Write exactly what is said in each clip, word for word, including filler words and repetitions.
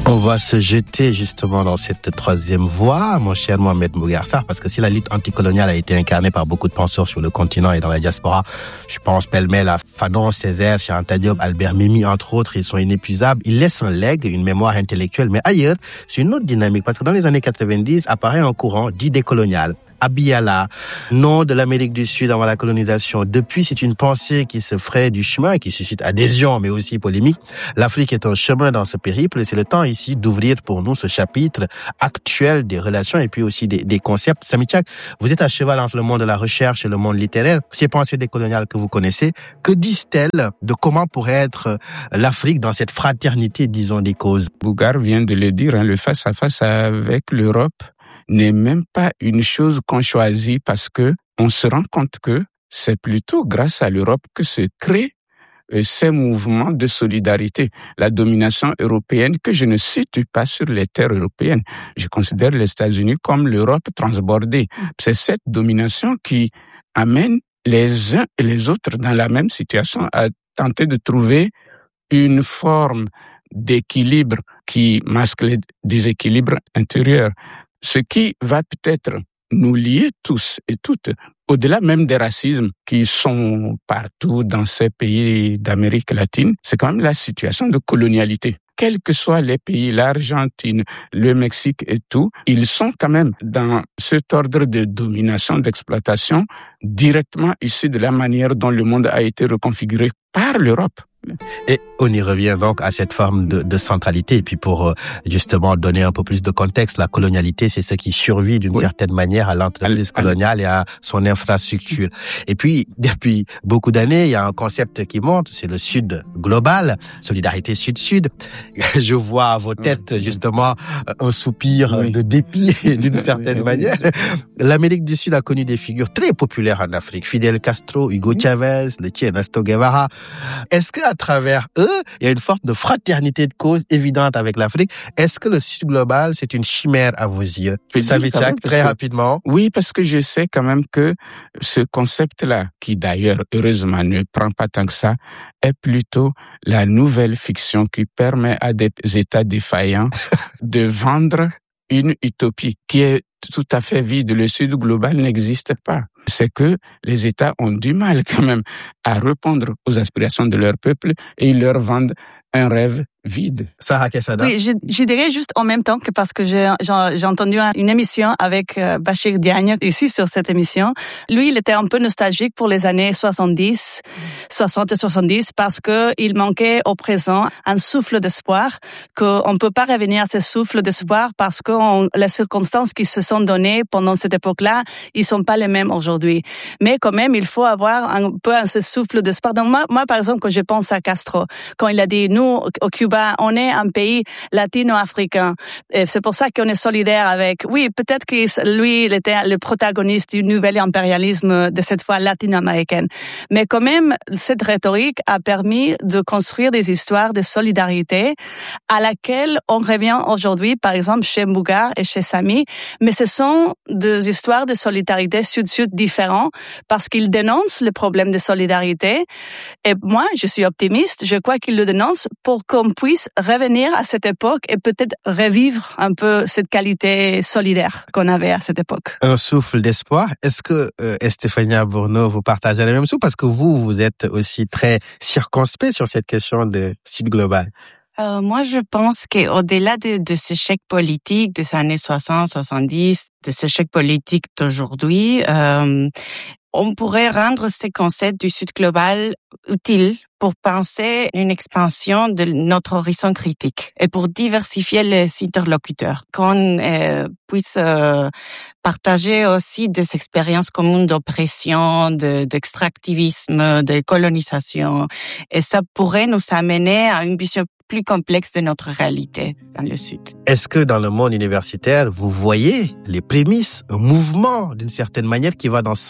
On va se jeter justement dans cette troisième voie, mon cher Mohamed Mbougar Sarr, parce que si la lutte anticoloniale a été incarnée par beaucoup de penseurs sur le continent et dans la diaspora, je pense pêle-mêle à Fanon, Césaire, Cheikh Anta Diop, Albert Memmi, entre autres, ils sont inépuisables. Ils laissent un legs, une mémoire intellectuelle, mais ailleurs, c'est une autre dynamique, parce que dans les années quatre-vingt-dix, apparaît un courant dit décolonial. Abiyala, nom de l'Amérique du Sud avant la colonisation. Depuis, c'est une pensée qui se fraye du chemin et qui suscite adhésion, mais aussi polémique. L'Afrique est un chemin dans ce périple et c'est le temps ici d'ouvrir pour nous ce chapitre actuel des relations et puis aussi des, des concepts. Samy Tchak, vous êtes à cheval entre le monde de la recherche et le monde littéraire. Ces pensées décoloniales que vous connaissez, que disent-elles de comment pourrait être l'Afrique dans cette fraternité, disons, des causes? Mbougar vient de le dire, hein, le face-à-face avec l'Europe n'est même pas une chose qu'on choisit parce que on se rend compte que c'est plutôt grâce à l'Europe que se créent euh, ces mouvements de solidarité. La domination européenne que je ne situe pas sur les terres européennes. Je considère les États-Unis comme l'Europe transbordée. C'est cette domination qui amène les uns et les autres dans la même situation à tenter de trouver une forme d'équilibre qui masque les déséquilibres intérieurs. Ce qui va peut-être nous lier tous et toutes, au-delà même des racismes qui sont partout dans ces pays d'Amérique latine, c'est quand même la situation de colonialité. Quels que soient les pays, l'Argentine, le Mexique et tout, ils sont quand même dans cet ordre de domination, d'exploitation, directement issu de la manière dont le monde a été reconfiguré par l'Europe. Et on y revient donc à cette forme de, de centralité. Et puis pour euh, justement donner un peu plus de contexte, la colonialité, c'est ce qui survit d'une oui. certaine manière à l'entreprise coloniale et à son infrastructure. Et puis, depuis beaucoup d'années, il y a un concept qui monte, c'est le Sud global, solidarité Sud-Sud. Je vois à vos têtes justement un soupir oui. de dépit d'une certaine oui, manière. Oui. L'Amérique du Sud a connu des figures très populaires en Afrique. Fidel Castro, Hugo oui. Chavez, le Che Ernesto Guevara. Est-ce que à travers eux, il y a une forme de fraternité de cause évidente avec l'Afrique? Est-ce que le Sud global, c'est une chimère à vos yeux? Samy Tchak, très que, rapidement. Oui, parce que je sais quand même que ce concept-là, qui d'ailleurs, heureusement, ne prend pas tant que ça, est plutôt la nouvelle fiction qui permet à des États défaillants de vendre une utopie qui est tout à fait vide. Le Sud global n'existe pas. C'est que les États ont du mal quand même à répondre aux aspirations de leur peuple et ils leur vendent un rêve vide. Sarah Quesada. Oui, je, je dirais juste en même temps que parce que j'ai, j'ai, j'ai entendu une émission avec euh, Bachir Diagne ici sur cette émission. Lui, il était un peu nostalgique pour les années soixante-dix, soixante et soixante-dix parce que il manquait au présent un souffle d'espoir, qu'on ne peut pas revenir à ce souffle d'espoir parce que on, les circonstances qui se sont données pendant cette époque-là, ils sont pas les mêmes aujourd'hui. Mais quand même, il faut avoir un peu ce souffle d'espoir. Donc moi, moi, par exemple, quand je pense à Castro, quand il a dit, nous, au Cuba, on est un pays latino-africain. Et c'est pour ça qu'on est solidaire avec... Oui, peut-être que lui, il était le protagoniste du nouvel impérialisme de cette fois latino-américaine. Mais quand même, cette rhétorique a permis de construire des histoires de solidarité à laquelle on revient aujourd'hui, par exemple, chez Mbougar et chez Samy. Mais ce sont des histoires de solidarité sud-sud différents parce qu'ils dénoncent le problème de solidarité. Et moi, je suis optimiste. Je crois qu'ils le dénoncent pour qu'on puisse revenir à cette époque et peut-être revivre un peu cette qualité solidaire qu'on avait à cette époque. Un souffle d'espoir. Est-ce que euh, Estéphania Bourneau, vous partagez la même chose? Parce que vous, vous êtes aussi très circonspect sur cette question de Sud global. Euh, moi, je pense qu'au-delà de, de ce chèque politique des années soixante, soixante-dix, de ce chèque politique d'aujourd'hui, euh, on pourrait rendre ces concepts du Sud global utiles pour penser une expansion de notre horizon critique et pour diversifier les interlocuteurs, qu'on euh, puisse euh, partager aussi des expériences communes d'oppression, de, d'extractivisme, de colonisation. Et ça pourrait nous amener à une vision plus complexe de notre réalité dans le Sud. Est-ce que dans le monde universitaire, vous voyez les prémices, un mouvement d'une certaine manière qui va dans ce sens?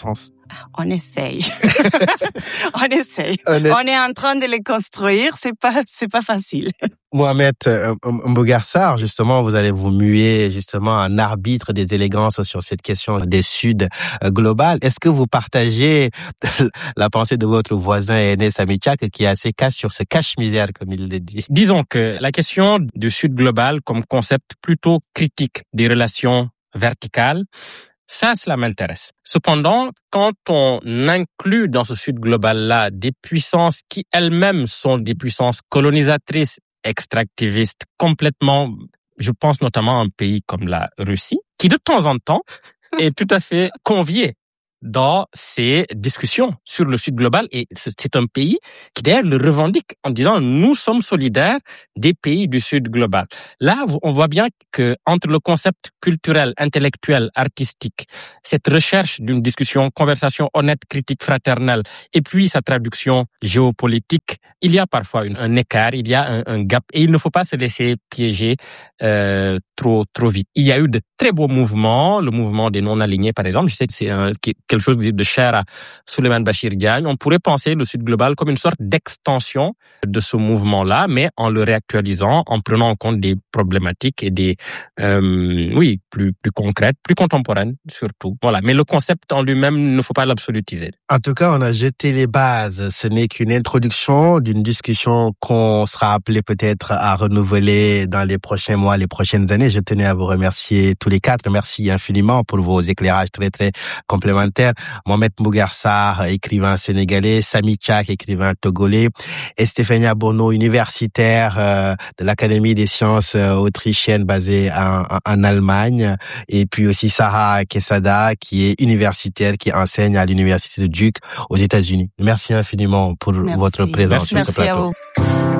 On essaye. on essaye. On est... on est en train de les construire. C'est pas, c'est pas facile. Mohamed Mbougar Sarr, justement, vous allez vous muer justement en arbitre des élégances sur cette question des Suds globales. Est-ce que vous partagez la pensée de votre voisin aîné Sami Tchak, qui est assez cash sur ce cache-misère, comme il le dit? Disons que la question du Sud global comme concept plutôt critique des relations verticales, ça, cela m'intéresse. Cependant, quand on inclut dans ce Sud global-là des puissances qui elles-mêmes sont des puissances colonisatrices, extractivistes, complètement, je pense notamment à un pays comme la Russie, qui de temps en temps est tout à fait convié dans ces discussions sur le Sud global, et c'est un pays qui d'ailleurs le revendique en disant nous sommes solidaires des pays du Sud global. Là, on voit bien que entre le concept culturel, intellectuel, artistique, cette recherche d'une discussion, conversation honnête, critique, fraternelle, et puis sa traduction géopolitique, il y a parfois une, un écart, il y a un, un gap, et il ne faut pas se laisser piéger euh, trop trop vite. Il y a eu de très beaux mouvements, le mouvement des non-alignés par exemple, je sais que c'est un, quelque chose de cher à Souleymane Bachir Diagne. On pourrait penser le Sud global comme une sorte d'extension de ce mouvement-là, mais en le réactualisant, en prenant en compte des problématiques et des, euh, oui, plus plus concrètes, plus contemporaines surtout. Voilà. Mais le concept en lui-même, il ne faut pas l'absolutiser. En tout cas, on a jeté les bases. Ce n'est qu'une introduction d'une discussion qu'on sera appelé peut-être à renouveler dans les prochains mois, les prochaines années. Je tenais à vous remercier tous les quatre. Merci infiniment pour vos éclairages très très complémentaires. Mohamed Mbougar Sarr, écrivain sénégalais, Sami Tchak, écrivain togolais, et Stéphania Bourneau, universitaire euh, de l'Académie des sciences euh, autrichiennes basée en, en, en Allemagne, et puis aussi Sarah Quesada, qui est universitaire, qui enseigne à l'université de Duke aux États-Unis. Merci infiniment pour Merci. votre présence Merci. sur ce plateau. Merci à vous.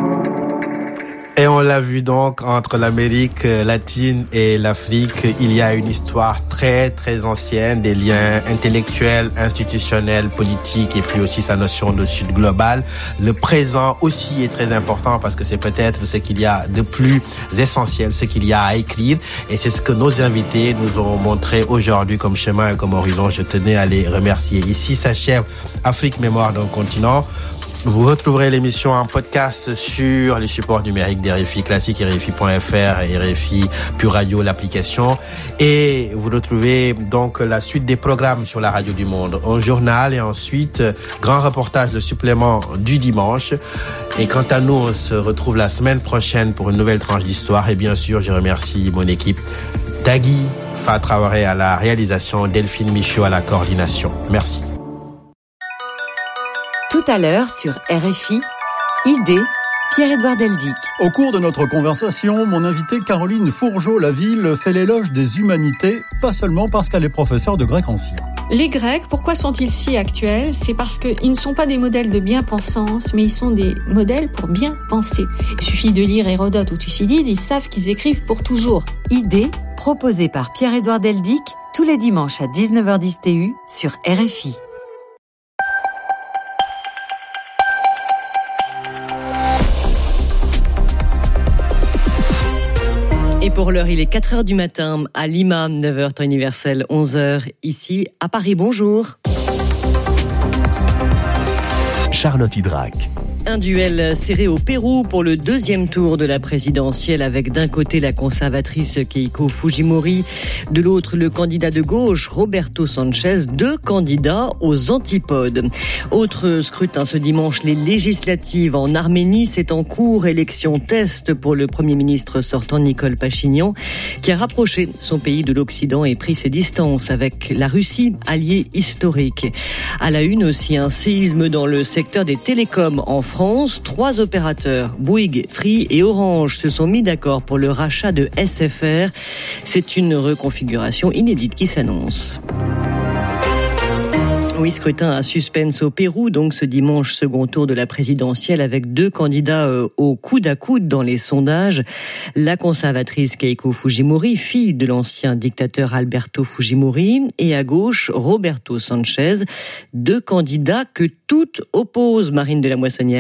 Et on l'a vu donc, entre l'Amérique latine et l'Afrique, il y a une histoire très très ancienne, des liens intellectuels, institutionnels, politiques, et puis aussi sa notion de Sud global. Le présent aussi est très important parce que c'est peut-être ce qu'il y a de plus essentiel, ce qu'il y a à écrire, et c'est ce que nos invités nous ont montré aujourd'hui comme chemin et comme horizon. Je tenais à les remercier. Ici s'achève Afrique Mémoire d'un continent. Vous retrouverez l'émission en podcast sur les supports numériques des R F I Classique, R F I point F R et R F I Pure Radio, l'application. Et vous retrouvez donc la suite des programmes sur la Radio du Monde. Un journal et ensuite, grand reportage, le supplément du dimanche. Et quant à nous, on se retrouve la semaine prochaine pour une nouvelle tranche d'histoire. Et bien sûr, je remercie mon équipe. Dagui Fa Traoré à la réalisation, Delphine Michaud à la coordination. Merci. Tout à l'heure sur R F I, Idée, Pierre-Édouard Deldic. Au cours de notre conversation, mon invitée Caroline Fourgeau-Laville fait l'éloge des humanités, pas seulement parce qu'elle est professeure de grec ancien. Les Grecs, pourquoi sont-ils si actuels ? C'est parce qu'ils ne sont pas des modèles de bien-pensance, mais ils sont des modèles pour bien penser. Il suffit de lire Hérodote ou Thucydide, ils savent qu'ils écrivent pour toujours. Idée, proposée par Pierre-Édouard Deldic, tous les dimanches à dix-neuf heures dix T U sur R F I. Et pour l'heure, il est quatre heures du matin à Lima, neuf heures temps universel, onze heures ici à Paris. Bonjour. Charlotte Hydrac. Un duel serré au Pérou pour le deuxième tour de la présidentielle avec d'un côté la conservatrice Keiko Fujimori, de l'autre le candidat de gauche Roberto Sanchez, deux candidats aux antipodes. Autre scrutin ce dimanche, les législatives en Arménie, c'est en cours, élection test pour le Premier ministre sortant Nicole Pachinian, qui a rapproché son pays de l'Occident et pris ses distances avec la Russie, alliée historique. À la une aussi, un séisme dans le secteur des télécoms en France. France, trois opérateurs, Bouygues, Free et Orange, se sont mis d'accord pour le rachat de S F R. C'est une reconfiguration inédite qui s'annonce. Oui, scrutin à suspense au Pérou, donc ce dimanche, second tour de la présidentielle avec deux candidats euh, au coude à coude dans les sondages. La conservatrice Keiko Fujimori, fille de l'ancien dictateur Alberto Fujimori, et à gauche, Roberto Sanchez, deux candidats que toutes opposent, Marine de la Moissonnière.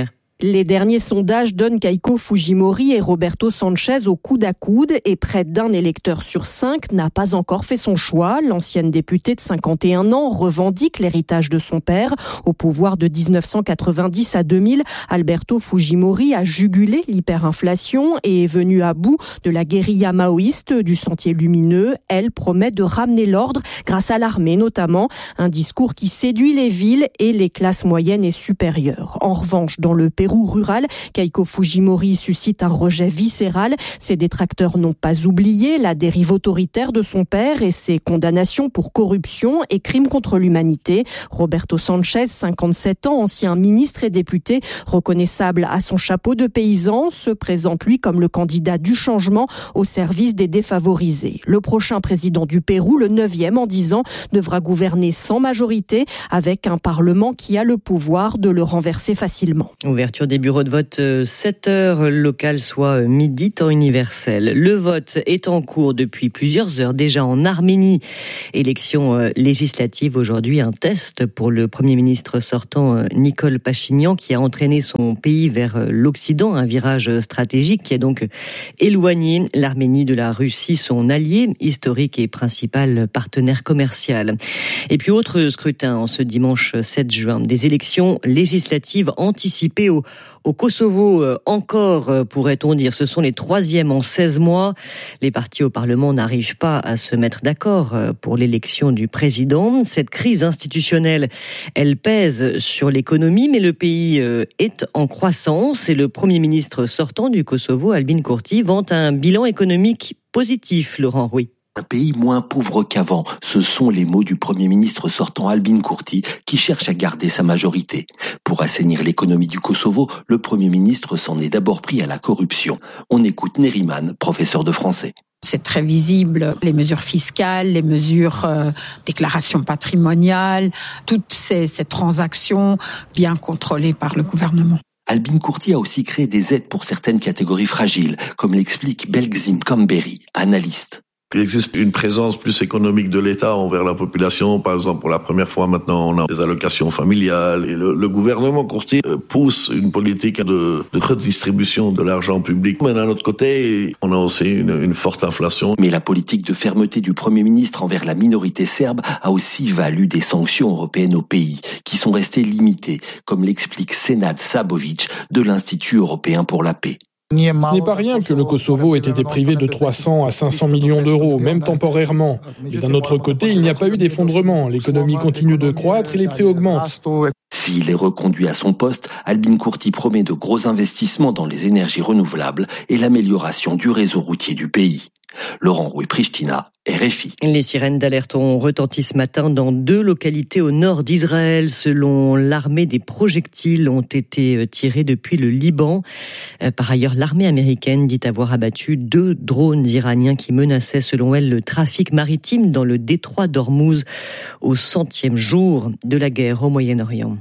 Les derniers sondages donnent Keiko Fujimori et Roberto Sanchez au coude à coude et près d'un électeur sur cinq n'a pas encore fait son choix. L'ancienne députée de cinquante et un ans revendique l'héritage de son père. Au pouvoir de dix-neuf cent quatre-vingt-dix à deux mille, Alberto Fujimori a jugulé l'hyperinflation et est venu à bout de la guérilla maoïste du Sentier lumineux. Elle promet de ramener l'ordre grâce à l'armée notamment, un discours qui séduit les villes et les classes moyennes et supérieures. En revanche, dans le Pérou rural, Keiko Fujimori suscite un rejet viscéral. Ses détracteurs n'ont pas oublié la dérive autoritaire de son père et ses condamnations pour corruption et crimes contre l'humanité. Roberto Sanchez, cinquante-sept ans, ancien ministre et député, reconnaissable à son chapeau de paysan, se présente lui comme le candidat du changement au service des défavorisés. Le prochain président du Pérou, le neuvième en dix ans, devra gouverner sans majorité avec un parlement qui a le pouvoir de le renverser facilement. Ouverture des bureaux de vote sept heures locales, soit midi temps universel. Le vote est en cours depuis plusieurs heures déjà en Arménie. Élection législative aujourd'hui, un test pour le Premier ministre sortant Nicole Pachinian qui a entraîné son pays vers l'Occident, un virage stratégique qui a donc éloigné l'Arménie de la Russie, son allié historique et principal partenaire commercial. Et puis autre scrutin en ce dimanche sept juin, des élections législatives anticipées au, au Kosovo, encore pourrait-on dire. Ce sont les troisièmes en seize mois. Les partis au Parlement n'arrivent pas à se mettre d'accord pour l'élection du président. Cette crise institutionnelle, elle pèse sur l'économie, mais le pays est en croissance et le Premier ministre sortant du Kosovo, Albin Kurti, vante un bilan économique positif, Laurent Rouy. Un pays moins pauvre qu'avant, ce sont les mots du Premier ministre sortant Albin Kurti qui cherche à garder sa majorité. Pour assainir l'économie du Kosovo, le Premier ministre s'en est d'abord pris à la corruption. On écoute Neriman, professeur de français. C'est très visible, les mesures fiscales, les mesures euh, déclaration patrimoniale, toutes ces, ces transactions bien contrôlées par le gouvernement. Albin Kurti a aussi créé des aides pour certaines catégories fragiles, comme l'explique Belgzim Kamberi, analyste. Il existe une présence plus économique de l'État envers la population. Par exemple, pour la première fois maintenant, on a des allocations familiales. Et le, le gouvernement Kurti pousse une politique de, de redistribution de l'argent public. Mais d'un autre côté, on a aussi une, une forte inflation. Mais la politique de fermeté du Premier ministre envers la minorité serbe a aussi valu des sanctions européennes au pays, qui sont restées limitées, comme l'explique Senad Sabovic de l'Institut européen pour la paix. Ce n'est pas rien que le Kosovo ait été privé de trois cents à cinq cents millions d'euros, même temporairement. Mais d'un autre côté, il n'y a pas eu d'effondrement. L'économie continue de croître et les prix augmentent. S'il est reconduit à son poste, Albin Kurti promet de gros investissements dans les énergies renouvelables et l'amélioration du réseau routier du pays. Laurent Rouy, Pristina, R F I. Les sirènes d'alerte ont retenti ce matin dans deux localités au nord d'Israël. Selon l'armée, des projectiles ont été tirés depuis le Liban. Par ailleurs, l'armée américaine dit avoir abattu deux drones iraniens qui menaçaient, selon elle, le trafic maritime dans le détroit d'Ormuz au centième jour de la guerre au Moyen-Orient.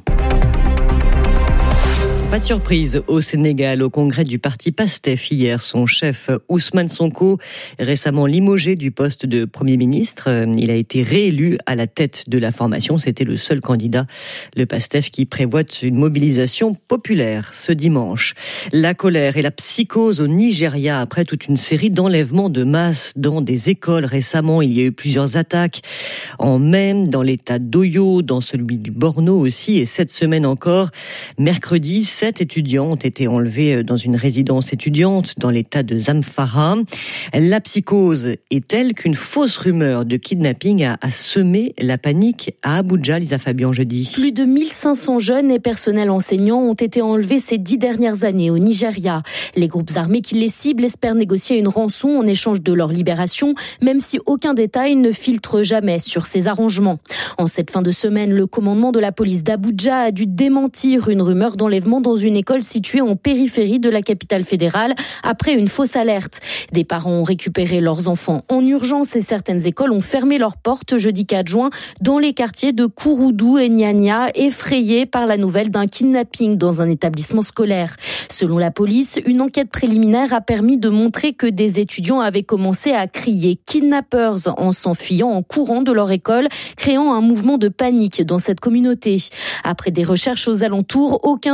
Pas de surprise au Sénégal, au congrès du parti PASTEF hier. Son chef Ousmane Sonko, récemment limogé du poste de Premier ministre, il a été réélu à la tête de la formation. C'était le seul candidat, le PASTEF, qui prévoit une mobilisation populaire ce dimanche. La colère et la psychose au Nigeria après toute une série d'enlèvements de masse dans des écoles. Récemment, il y a eu plusieurs attaques en mai, dans l'état d'Oyo, dans celui du Borno aussi, et cette semaine encore, mercredi, sept étudiants ont été enlevés dans une résidence étudiante dans l'état de Zamfara. La psychose est telle qu'une fausse rumeur de kidnapping a, a semé la panique à Abuja, Lisa Fabian, jeudi. Plus de mille cinq cents jeunes et personnels enseignants ont été enlevés ces dix dernières années au Nigeria. Les groupes armés qui les ciblent espèrent négocier une rançon en échange de leur libération, même si aucun détail ne filtre jamais sur ces arrangements. En cette fin de semaine, le commandement de la police d'Abuja a dû démentir une rumeur d'enlèvement dans une école située en périphérie de la capitale fédérale après une fausse alerte. Des parents ont récupéré leurs enfants en urgence et certaines écoles ont fermé leurs portes jeudi quatre juin dans les quartiers de Kouroudou et Nyanya, effrayés par la nouvelle d'un kidnapping dans un établissement scolaire. Selon la police, une enquête préliminaire a permis de montrer que des étudiants avaient commencé à crier « kidnappers » en s'enfuyant en courant de leur école, créant un mouvement de panique dans cette communauté. Après des recherches aux alentours, aucun suspect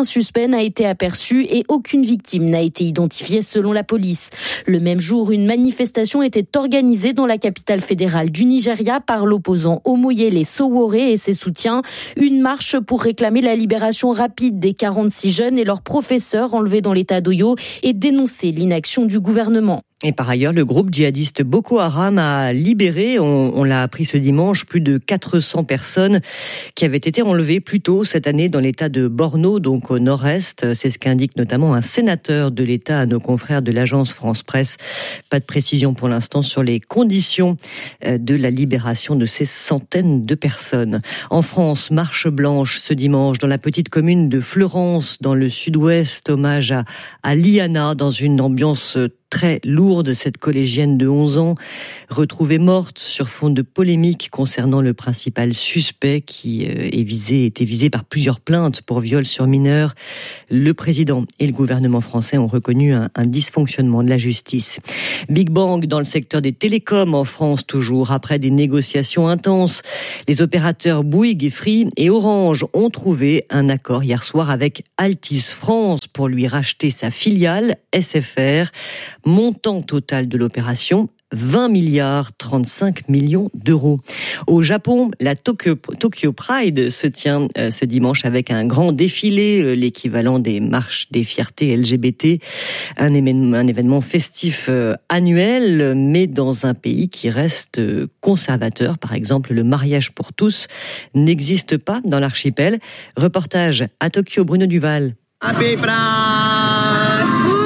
jeune a été aperçu et aucune victime n'a été identifiée selon la police. Le même jour, une manifestation était organisée dans la capitale fédérale du Nigeria par l'opposant Omoyele Sowore et ses soutiens. Une marche pour réclamer la libération rapide des quarante-six jeunes et leurs professeurs enlevés dans l'état d'Oyo et dénoncer l'inaction du gouvernement. Et par ailleurs, le groupe djihadiste Boko Haram a libéré, on, on l'a appris ce dimanche, plus de quatre cents personnes qui avaient été enlevées plus tôt cette année dans l'état de Borno, donc au nord-est. C'est ce qu'indique notamment un sénateur de l'État à nos confrères de l'agence France Presse. Pas de précision pour l'instant sur les conditions de la libération de ces centaines de personnes. En France, marche blanche ce dimanche dans la petite commune de Fleurance, dans le sud-ouest, hommage à, à Liana, dans une ambiance très lourde, cette collégienne de onze ans, retrouvée morte sur fond de polémique concernant le principal suspect qui est visé, était visé par plusieurs plaintes pour viol sur mineurs. Le président et le gouvernement français ont reconnu un, un dysfonctionnement de la justice. Big Bang dans le secteur des télécoms en France toujours. Après des négociations intenses, les opérateurs Bouygues et Free et Orange ont trouvé un accord hier soir avec Altice France pour lui racheter sa filiale S F R. Montant total de l'opération, vingt milliards trente-cinq millions d'euros. Au Japon, la Tokyo, Tokyo Pride se tient euh, ce dimanche avec un grand défilé, euh, l'équivalent des marches des fiertés L G B T, un événement, un événement festif euh, annuel, mais dans un pays qui reste euh, conservateur. Par exemple, le mariage pour tous n'existe pas dans l'archipel. Reportage à Tokyo, Bruno Duval. Happy Pride!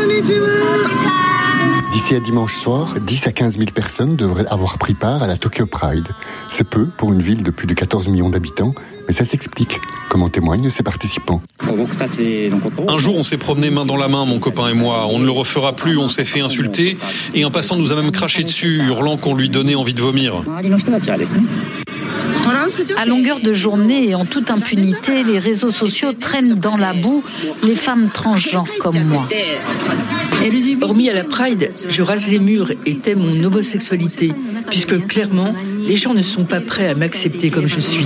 D'ici à dimanche soir, dix à quinze mille personnes devraient avoir pris part à la Tokyo Pride. C'est peu pour une ville de plus de quatorze millions d'habitants, mais ça s'explique, comme en témoignent ses participants. Un jour, on s'est promené main dans la main, mon copain et moi. On ne le refera plus, on s'est fait insulter. Et un passant nous a même craché dessus, hurlant qu'on lui donnait envie de vomir. À longueur de journée et en toute impunité, les réseaux sociaux traînent dans la boue les femmes transgenres comme moi. Hormis à la Pride, je rase les murs et t'aime mon homosexualité, puisque clairement, les gens ne sont pas prêts à m'accepter comme je suis.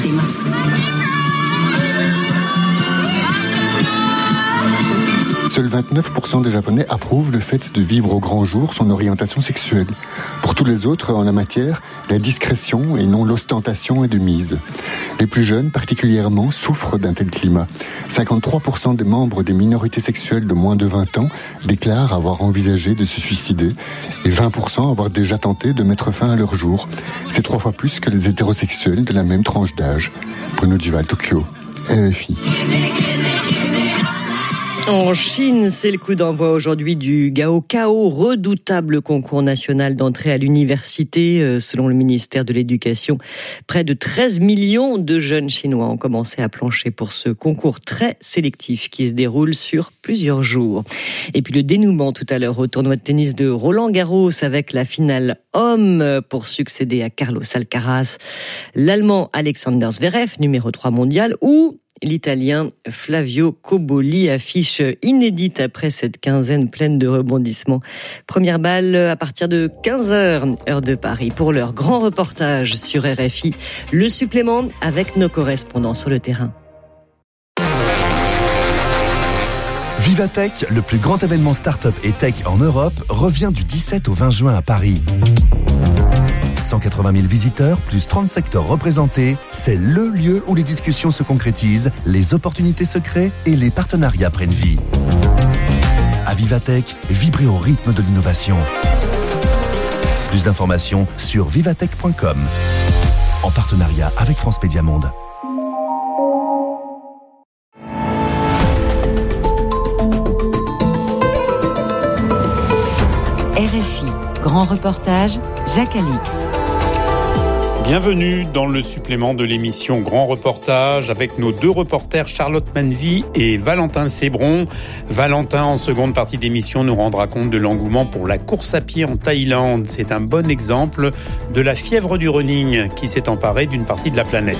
Seuls vingt-neuf pour cent des Japonais approuvent le fait de vivre au grand jour son orientation sexuelle. Pour tous les autres, en la matière, la discrétion et non l'ostentation est de mise. Les plus jeunes, particulièrement, souffrent d'un tel climat. cinquante-trois pour cent des membres des minorités sexuelles de moins de vingt ans déclarent avoir envisagé de se suicider et vingt pour cent avoir déjà tenté de mettre fin à leur jour. C'est trois fois plus que les hétérosexuels de la même tranche d'âge. Bruno Duval, Tokyo, R F I. En Chine, c'est le coup d'envoi aujourd'hui du Gaokao, redoutable concours national d'entrée à l'université. Selon le ministère de l'Éducation, près de treize millions de jeunes Chinois ont commencé à plancher pour ce concours très sélectif qui se déroule sur plusieurs jours. Et puis le dénouement tout à l'heure au tournoi de tennis de Roland-Garros avec la finale homme pour succéder à Carlos Alcaraz, l'Allemand Alexander Zverev, numéro trois mondial, ou l'Italien Flavio Cobolli, affiche inédite après cette quinzaine pleine de rebondissements. Première balle à partir de quinze heures, heure de Paris. Pour leur grand reportage sur R F I, le supplément avec nos correspondants sur le terrain. Vivatech, le plus grand événement start-up et tech en Europe, revient du dix-sept au vingt juin à Paris. cent quatre-vingt mille visiteurs, plus trente secteurs représentés. C'est le lieu où les discussions se concrétisent, les opportunités se créent et les partenariats prennent vie. À Vivatech, vibrez au rythme de l'innovation. Plus d'informations sur vivatech point com. En partenariat avec France Média Monde. R F I, grand reportage, Jacques Alix. Bienvenue dans le supplément de l'émission Grand Reportage avec nos deux reporters Charlotte Manvy et Valentin Sébron. Valentin, en seconde partie d'émission, nous rendra compte de l'engouement pour la course à pied en Thaïlande. C'est un bon exemple de la fièvre du running qui s'est emparée d'une partie de la planète.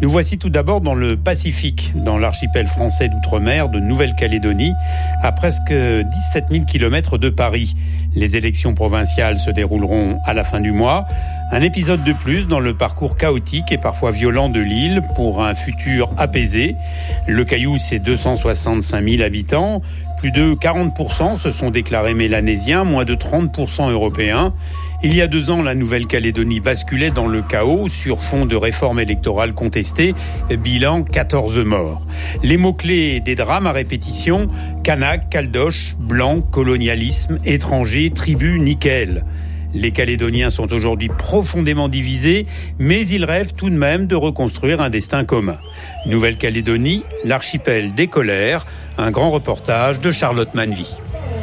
Nous voici tout d'abord dans le Pacifique, dans l'archipel français d'outre-mer de Nouvelle-Calédonie, à presque dix-sept mille kilomètres de Paris. Les élections provinciales se dérouleront à la fin du mois. Un épisode de plus dans le parcours chaotique et parfois violent de l'île pour un futur apaisé. Le Caillou, c'est deux cent soixante-cinq mille habitants. Plus de quarante pour cent se sont déclarés mélanésiens, moins de trente pour cent européens. Il y a deux ans, la Nouvelle-Calédonie basculait dans le chaos sur fond de réformes électorales contestées. Bilan, quatorze morts. Les mots-clés des drames à répétition, Kanak, Caldoche, blanc, colonialisme, étranger, tribu, nickel. Les Calédoniens sont aujourd'hui profondément divisés, mais ils rêvent tout de même de reconstruire un destin commun. Nouvelle-Calédonie, l'archipel des colères, un grand reportage de Charlotte Manvy.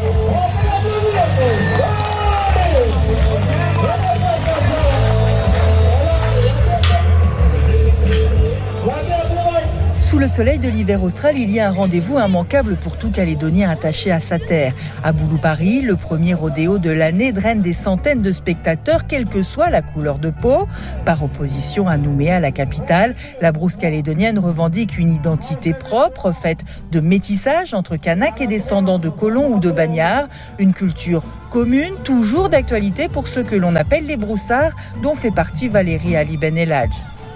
Sous le soleil de l'hiver austral, il y a un rendez-vous immanquable pour tout Calédonien attaché à sa terre. À Boulou-Paris, le premier rodéo de l'année draine des centaines de spectateurs, quelle que soit la couleur de peau. Par opposition à Nouméa, la capitale, la brousse calédonienne revendique une identité propre, faite de métissage entre Kanaks et descendants de colons ou de bagnards. Une culture commune, toujours d'actualité pour ceux que l'on appelle les broussards, dont fait partie Valérie Ali Ben Eladj.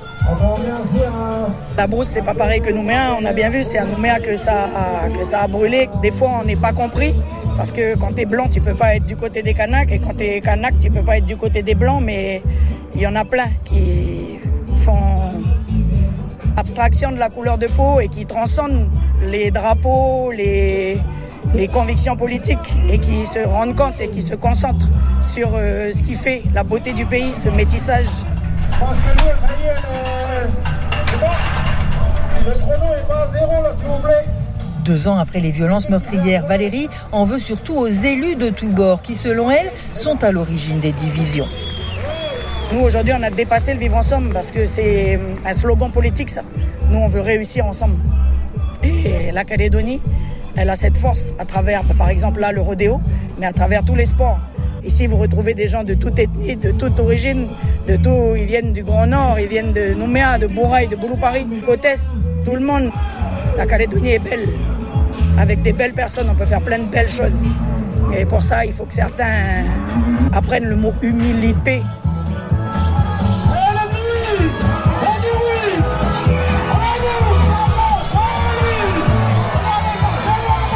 La brousse, c'est pas pareil que Nouméa. On a bien vu, c'est à Nouméa que ça a, que ça a brûlé. Des fois, on n'est pas compris. Parce que quand t'es blanc, tu peux pas être du côté des Kanaks. Et quand t'es Kanak, tu peux pas être du côté des blancs. Mais il y en a plein qui font abstraction de la couleur de peau et qui transcendent les drapeaux, les, les convictions politiques. Et qui se rendent compte et qui se concentrent sur euh, ce qui fait la beauté du pays, ce métissage. Parce que nous, ça y est, le, c'est bon. Le chrono est pas à zéro, là, s'il vous plaît. Deux ans après les violences meurtrières, Valérie en veut surtout aux élus de tous bords qui, selon elle, sont à l'origine des divisions. Nous, aujourd'hui, on a dépassé le vivre ensemble parce que c'est un slogan politique, ça. Nous, on veut réussir ensemble. Et la Calédonie, elle a cette force à travers, par exemple, là, le rodéo, mais à travers tous les sports. Ici, vous retrouvez des gens de toute ethnie, de toute origine, de tout. Ils viennent du Grand Nord, ils viennent de Nouméa, de Bouraï, de Boulou-Paris, du Côte-Est, tout le monde. La Calédonie est belle. Avec des belles personnes, on peut faire plein de belles choses. Et pour ça, il faut que certains apprennent le mot humilité.